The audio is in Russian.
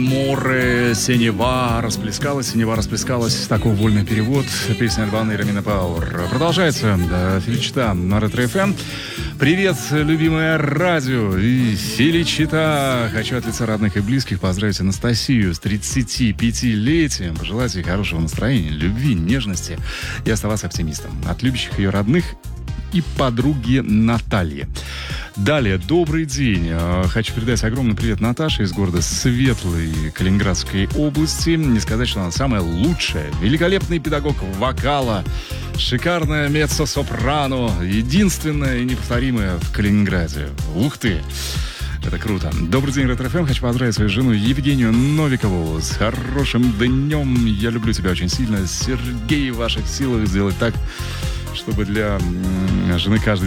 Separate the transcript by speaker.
Speaker 1: Море синева расплескалась. Такой вольный перевод. Песня Альбаны и Ромина Пауэр. Продолжается Феличита на Ретро-ФМ. Привет, любимое радио и Феличита. Хочу от лица родных и близких поздравить Анастасию с 35-летием. Пожелать ей хорошего настроения, любви, нежности и оставаться оптимистом. От любящих ее родных и подруги Натальи. Далее, добрый день. Хочу передать огромный привет Наташе из города Светлой Калининградской области. Не сказать, что она самая лучшая. Великолепный педагог вокала, шикарная меццо-сопрано, единственная и неповторимая в Калининграде. Ух ты! Это круто. Добрый день, Ретро-ФМ. Хочу поздравить свою жену Евгению Новикову с хорошим днем. Я люблю тебя очень сильно. Сергей, в ваших силах сделать так, чтобы для жены каждый